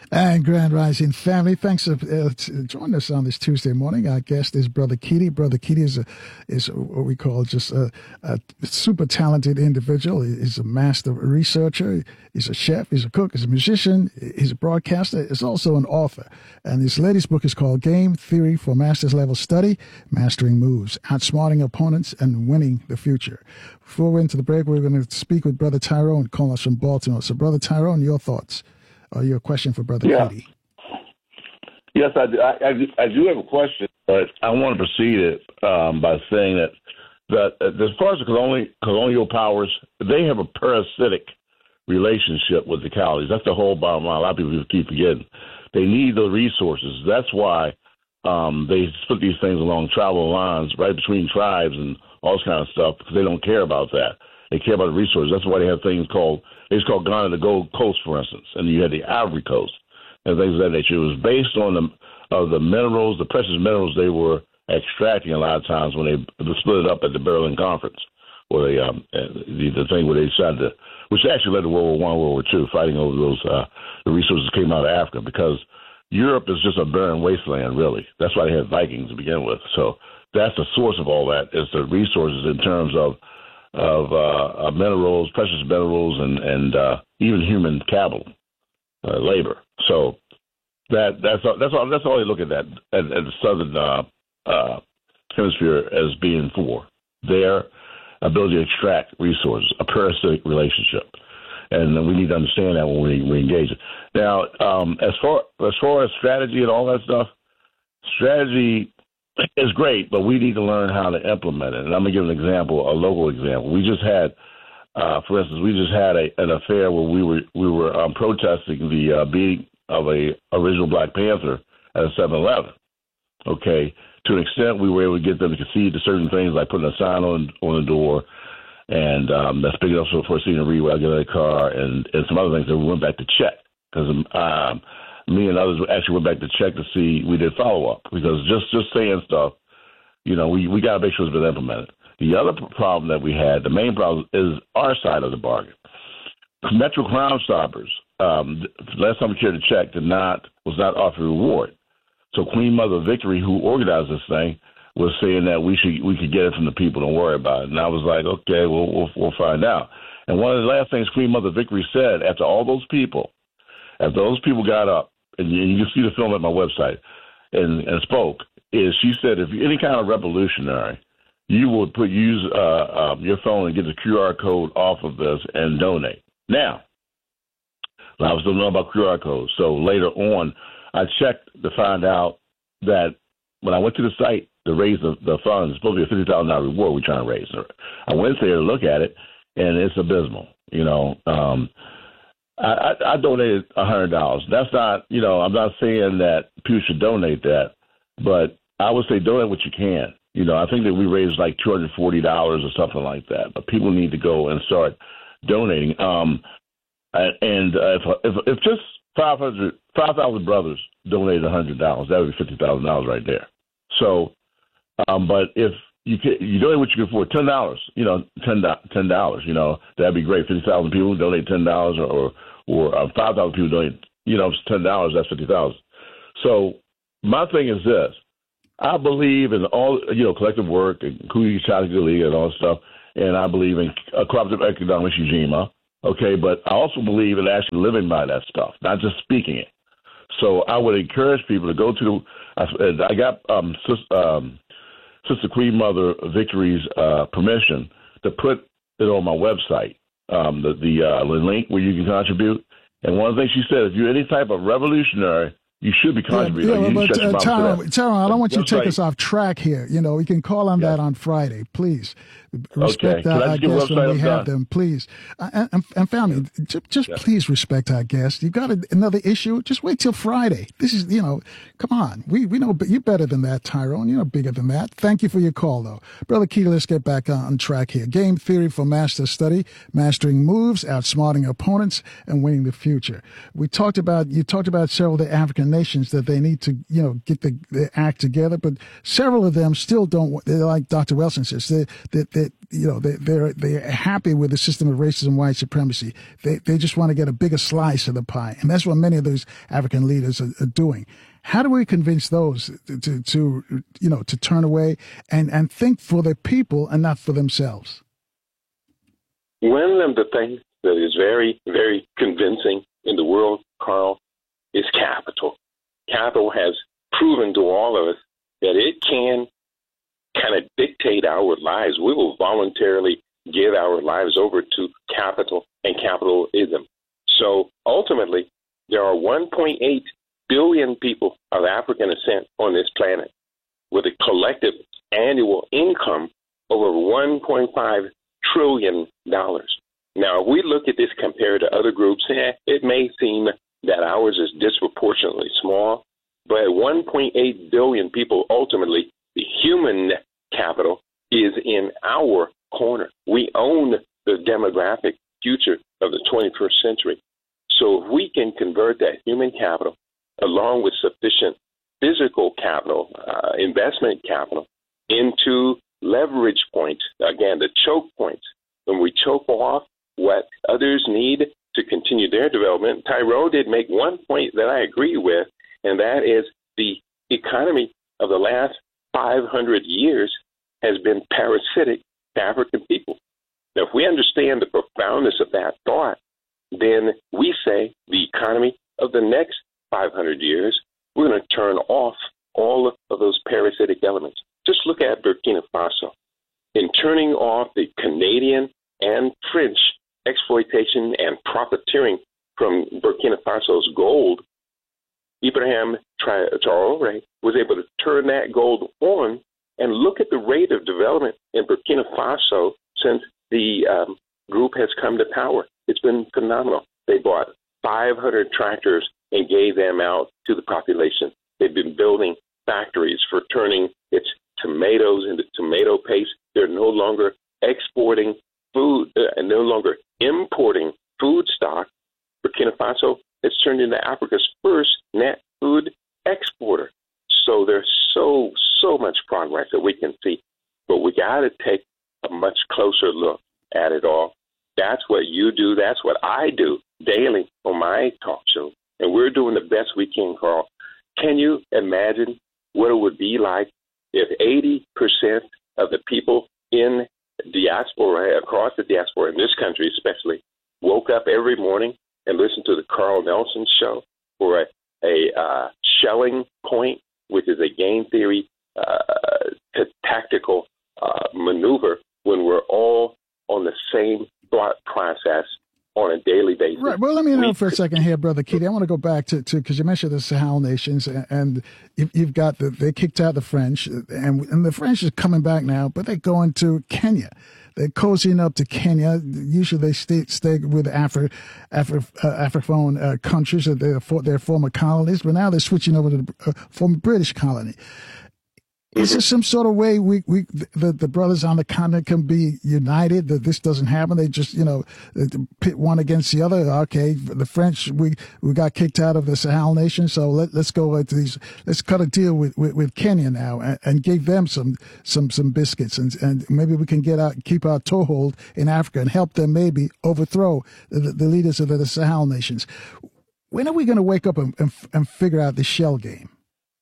And Grand Rising family, thanks for joining us on this Tuesday morning. Our guest is Brother Keaty. Brother Keaty is what we call just a super talented individual. He's a master researcher. He's a chef. He's a cook. He's a musician. He's a broadcaster. He's also an author. And his latest book is called Game Theory for Master's Level Study, Mastering Moves, Outsmarting Opponents, and Winning the Future. Before we're into the break, we're going to speak with Brother Tyrone calling us from Baltimore. So, Brother Tyrone, your thoughts? Or your question for Brother Keaty? Yes, I do. I do have a question, but I want to proceed it by saying that as far as the colonial powers, they have a parasitic relationship with the colonies. That's the whole bottom line. A lot of people keep forgetting. They need the resources. That's why they put these things along travel lines right between tribes and all this kind of stuff, because they don't care about that. They care about the resources. That's why they have things called Ghana, the Gold Coast, for instance, and you had the Ivory Coast and things of that nature. It was based on the minerals, the precious minerals they were extracting a lot of times when they split it up at the Berlin Conference, or the thing where they decided to, which actually led to World War I, World War II, fighting over those the resources came out of Africa, because Europe is just a barren wasteland, really. That's why they had Vikings to begin with. So that's the source of all that, is the resources in terms of minerals, precious minerals, and even human capital, labor. So that's all they look at the southern hemisphere as being for their ability to extract resources, a parasitic relationship, and we need to understand that when we engage it. Now, as far as strategy and all that stuff, strategy is great, but we need to learn how to implement it. And I'm going to give an example, a local example. We just had, for instance, an affair where we were protesting the beating of a original Black Panther at a 7-Eleven. Okay, to an extent, we were able to get them to concede to certain things, like putting a sign on the door, and that's big enough for a senior read when I get out of the car, and some other things that we went back to check, because me and others actually went back to check to see we did follow-up, because just saying stuff, we got to make sure it's been implemented. The other problem that we had, the main problem, is our side of the bargain. Metro Crime Stoppers, last time we cared to check, was not offered a reward. So Queen Mother Victory, who organized this thing, was saying that we could get it from the people, don't worry about it. And I was like, okay, we'll find out. And one of the last things Queen Mother Victory said, after those people got up, and you can see the film at my website, and spoke, is she said, if you're any kind of revolutionary, you would use your phone and get the QR code off of this and donate. Now, I was don't know about QR codes, so later on, I checked to find out that when I went to the site to raise the funds, it's supposed to be a $50,000 reward we're trying to raise. I went there to look at it, and it's abysmal. I donated $100. That's not, I'm not saying that people should donate that, but I would say donate what you can. I think that we raised like $240 or something like that, but people need to go and start donating. If just 5,000 brothers donated $100, that would be $50,000 right there. So, but if you donate what you can afford, $10, $10, that'd be great. 50,000 people donate $10, or 5,000 people donate, $10, that's 50,000. So my thing is this: I believe in all, collective work and League and all that stuff, and I believe in a cooperative economics regime. Okay, but I also believe in actually living by that stuff, not just speaking it. So I would encourage people to go to I got Sister Queen Mother Victory's permission to put it on my website, the link where you can contribute. And one of the things she said, if you're any type of revolutionary, you should be contributing. Tyrone, I don't want you to take us off track here. We can call on that on Friday, please. Respect our guests when we have them, please. And family, just please respect our guests. You got another issue? Just wait till Friday. This is, come on. We know you're better than that, Tyrone. You're bigger than that. Thank you for your call, though. Brother Keaty, let's get back on track here. Game Theory for Master Study, Mastering Moves, Outsmarting Opponents, and Winning the Future. You talked about several of the African nations that they need to, get their act together, but several of them still don't. They're like Dr. Wilson says, they're they're happy with the system of racism, white supremacy. They just want to get a bigger slice of the pie, and that's what many of those African leaders are doing. How do we convince those to turn away and think for their people and not for themselves? One of the things that is very, very convincing in the world, Carl, is capital. Capital has proven to all of us that it can kind of dictate our lives. We will voluntarily give our lives over to capital and capitalism. So ultimately, there are 1.8 billion people of African descent on this planet with a collective annual income over $1.5 trillion. Now, if we look at this compared to other groups, it may seem that ours is disproportionately small, but 1.8 billion people, ultimately, the human capital is in our corner. We own the demographic future of the 21st century. So if we can convert that human capital along with sufficient physical capital, investment capital, into leverage points, again, the choke points, when we choke off what others need to continue their development. Tyrone did make one point that I agree with, and that is the economy of the last 500 years has been parasitic to African people. Now, if we understand the profoundness of that thought, then we say the economy of the next 500 years, we're going to turn off all of those parasitic elements. Just look at Burkina Faso. In turning off the Canadian and French exploitation and profiteering from Burkina Faso's gold, Ibrahim Traoré was able to turn that gold on, and look at the rate of development in Burkina Faso since the group has come to power. It's been phenomenal. They bought 500 tractors and gave them out to the population. They've been building factories for turning its tomatoes into tomato paste. They're no longer exporting food and no longer importing food stock. Burkina Faso has turned into Africa's first net food exporter. So there's so much progress that we can see, but we got to take a much closer look at it all. That's what you do. That's what I do daily on my talk show, and we're doing the best we can, Carl. Can you imagine what it would be like if 80% of the people in diaspora, across the diaspora in this country especially, woke up every morning and listened to the Carl Nelson show for a shelling point, which is a game theory tactical maneuver, when we're all on the same thought process on a daily basis. Right. Well, let me interrupt for a second here, Brother Keaty. I want to go back to because you mentioned the Sahel nations, and you've got they kicked out the French, and the French is coming back now, but they're going to Kenya. They're cozying up to Kenya. Usually they stay with Afrophone countries, their former colonies, but now they're switching over to the former British colony. Is there some sort of way the brothers on the continent can be united, that this doesn't happen? They just, pit one against the other. Okay, the French, we got kicked out of the Sahel nation, so let's go to these. Let's cut a deal with Kenya now and give them some biscuits, and maybe we can keep our toehold in Africa and help them maybe overthrow the leaders of the Sahel nations. When are we going to wake up and figure out the shell game?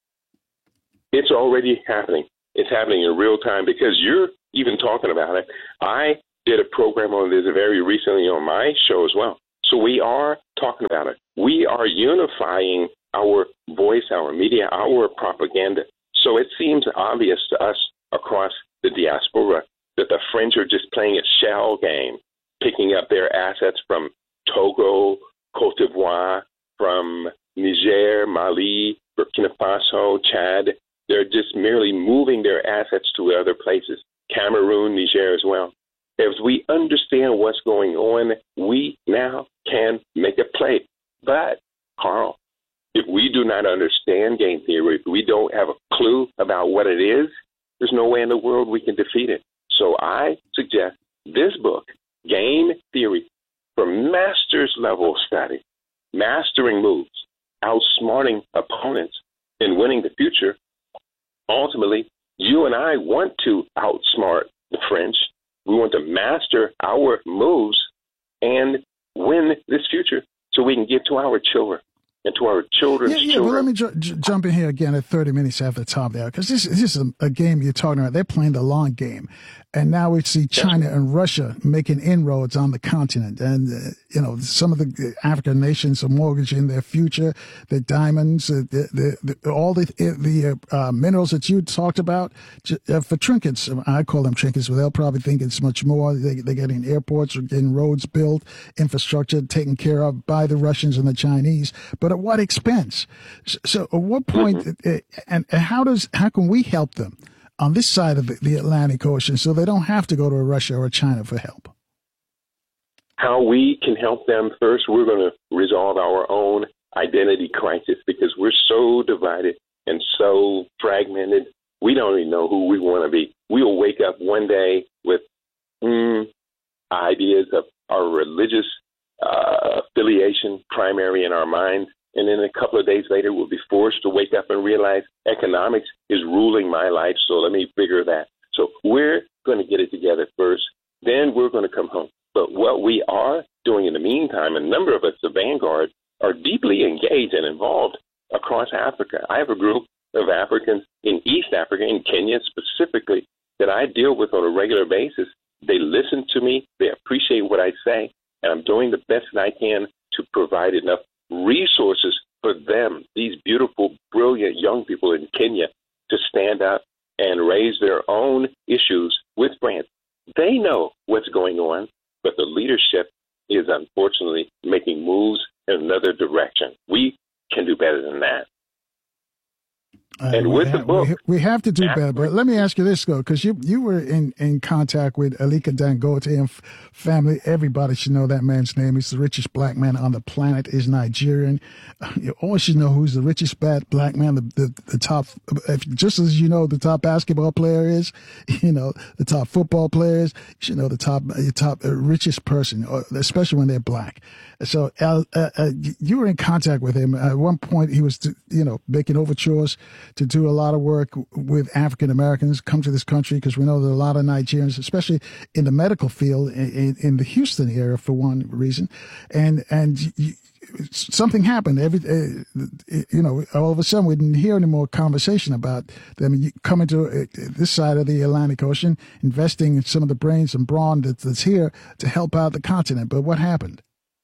It's already happening. It's happening in real time because you're even talking about it. I did a program on this very recently on my show as well. So we are talking about it. We are unifying our voice, our media, our propaganda. So it seems obvious to us across the diaspora that the French are just playing a shell game, picking up their assets from Togo, Cote d'Ivoire, from Niger, Mali, Burkina Faso, Chad. They're just merely moving their assets to other places, Cameroon, Niger as well. As we understand what's going on, we now can make a play. But, Carl, if we do not understand game theory, if we don't have a clue about what it is, there's no way in the world we can defeat it. So I suggest this book, Game Theory, for master's level study, mastering moves, outsmarting opponents, and winning the future. Ultimately, you and I want to outsmart the French. We want to master our moves and win this future so we can get to our children and to our children's children. But let me jump in here again at 30 minutes after the top there, because this is a game you're talking about. They're playing the long game. And now we see China and Russia making inroads on the continent. And, some of the African nations are mortgaging their future, their diamonds, all the minerals that you talked about for trinkets. I call them trinkets, but they'll probably think it's much more. They're getting airports, or getting roads built, infrastructure taken care of by the Russians and the Chinese. But at what expense? So at what point, and how can we help them on this side of the Atlantic Ocean so they don't have to go to Russia or China for help? How we can help them, first, we're going to resolve our own identity crisis because we're so divided and so fragmented. We don't even know who we want to be. We'll wake up one day with ideas of our religious affiliation primary in our minds. And then a couple of days later, we'll be forced to wake up and realize economics is ruling my life, so let me figure that. So we're going to get it together first. Then we're going to come home. But what we are doing in the meantime, a number of us, the Vanguard, are deeply engaged and involved across Africa. I have a group of Africans in East Africa, in Kenya specifically, that I deal with on a regular basis. They listen to me. They appreciate what I say. And I'm doing the best that I can to provide enough resources for them, these beautiful, brilliant young people in Kenya, to stand up and raise their own issues with France. They know what's going on, but the leadership is unfortunately making moves in another direction. We can do better than that. And with the book, we have to do better. But let me ask you this, though, because you were in contact with Aliko Dangote and family. Everybody should know that man's name. He's the richest black man on the planet. Is Nigerian. You all should know who's the richest black man. The top, just as you know, the top basketball player is. The top football players. You should know the top richest person, especially when they're black. So you were in contact with him at one point. He was, making overtures to do a lot of work with African Americans come to this country, because we know there are a lot of Nigerians, especially in the medical field in the Houston area for one reason. And something happened. All of a sudden we didn't hear any more conversation about them coming to this side of the Atlantic Ocean, investing in some of the brains and brawn that's here to help out the continent. But what happened?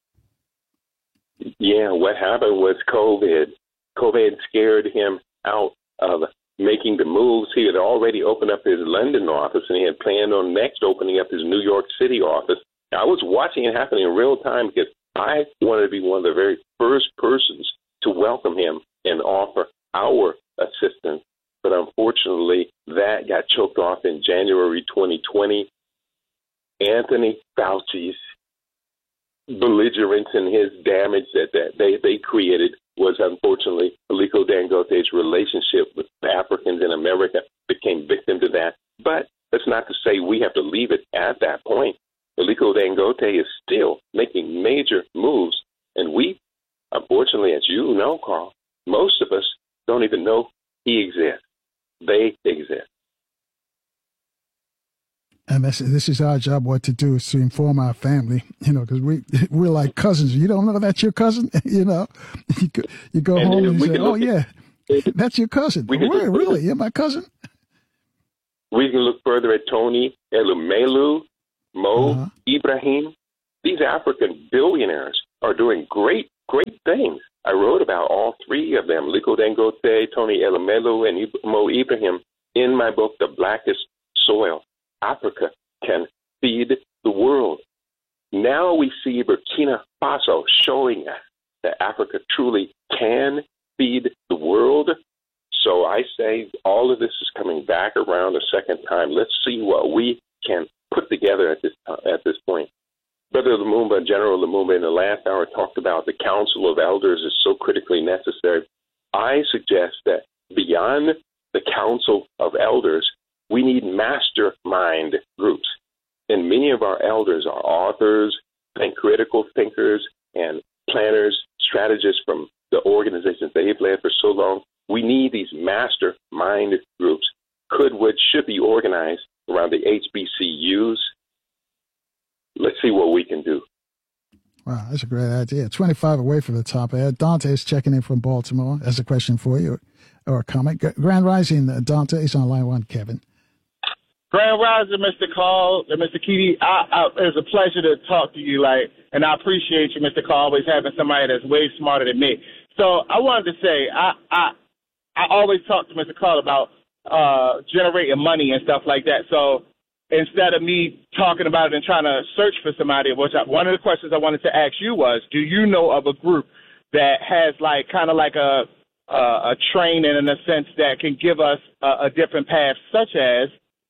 Yeah, what happened was COVID. COVID scared him out of making the moves. He had already opened up his London office, and he had planned on next opening up his New York City office. I was watching it happen in real time because I wanted to be one of the very first persons to welcome him and offer our assistance. But unfortunately, that got choked off in January 2020. Anthony Fauci's belligerence and his damage that they created was unfortunately Aliko Dangote's relationship with Africans in America became victim to that. But that's not to say we have to leave it at that point. Aliko Dangote is still making major moves, and we, unfortunately, as you know, Carl, most of us don't even know he exists. They exist. And this is our job. What to do is to inform our family, because we're like cousins. You don't know that's your cousin, you go home and you say, "Oh yeah, that's your cousin." Really? You're my cousin. We can look further at Tony Elumelu, Mo Ibrahim. These African billionaires are doing great things. I wrote about all three of them: Aliko Dangote, Tony Elumelu, and Mo Ibrahim, in my book, The Blackest Soil. Africa can feed the world. Now we see Burkina Faso showing us that Africa truly can feed the world. So I say all of this is coming back around a second time. Let's see what we can put together at this point. Brother Lumumba, General Lumumba, in the last hour talked about the Council of Elders is so critically necessary. I suggest that beyond the Council of Elders, we need mastermind groups. And many of our elders are authors, critical thinkers, and planners, strategists from the organizations they've led for so long. We need these mastermind groups. Should be organized around the HBCUs let's see what we can do. Wow, that's a great idea. 25 away from the top there. Dante is checking in from Baltimore. Has a question for you or a comment. Grand Rising, Dante is on line one, Kevin. Grand Rising, Mr. Call, Mr. Keaty. It's a pleasure to talk to you, and I appreciate you, Mr. Call, always having somebody that's way smarter than me. So I wanted to say, I always talk to Mr. Call about generating money and stuff like that. So instead of me talking about it and trying to search for somebody, one of the questions I wanted to ask you was, do you know of a group that has kind of like a training in a sense that can give us a different path, such as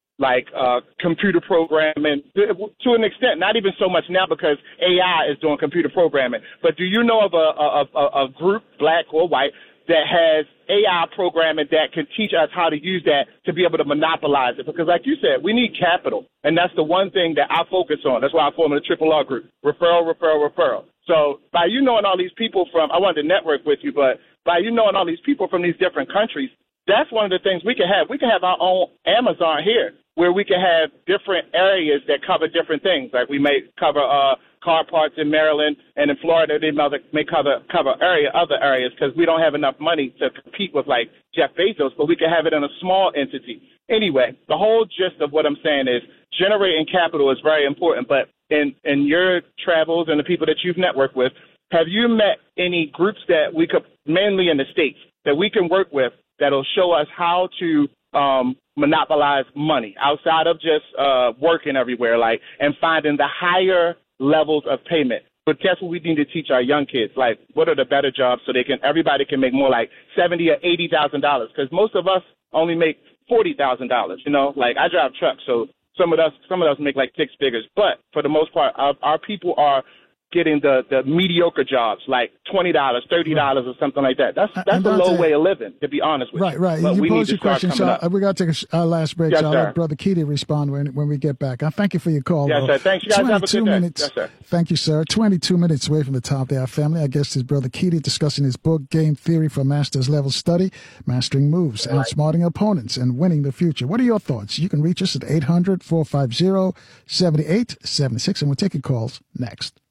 computer programming to an extent, not even so much now because AI is doing computer programming. But do you know of a group, black or white, that has AI programming that can teach us how to use that to be able to monopolize it? Because like you said, we need capital. And that's the one thing that I focus on. That's why I formed the Triple R group. Referral, referral, referral. So by you knowing all these people I wanted to network with you, but by you knowing all these people from these different countries, that's one of the things we can have. We can have our own Amazon here, where we can have different areas that cover different things. Like we may cover car parts in Maryland, and in Florida they may cover other areas because we don't have enough money to compete with like Jeff Bezos, but we can have it in a small entity. Anyway, the whole gist of what I'm saying is generating capital is very important, but in your travels and the people that you've networked with, have you met any groups that we could, mainly in the States, that we can work with that'll show us how to monopolize money outside of just working everywhere, and finding the higher levels of payment? But that's what we need to teach our young kids. What are the better jobs so everybody can make more like $70,000 or $80,000? Because most of us only make $40,000. I drive trucks, so some of us make like six figures. But for the most part, our people are getting the mediocre jobs, like $20, $30 or something like that. That's a low way of living, to be honest with you. Right. But you we need posed to your question, so we got to take our last break. Yes, so I'll sir. let Brother Keaty respond when we get back. I thank you for your call. Yes, sir. Thanks. You guys have a good day. Minutes. Yes, sir. Thank you, sir. 22 minutes away from the top of our family. Our guest is Brother Keaty discussing his book, Game Theory for Master's Level Study, Mastering Moves, Outsmarting Opponents, and Winning the Future. What are your thoughts? You can reach us at 800-450-7876, and we'll take your calls next.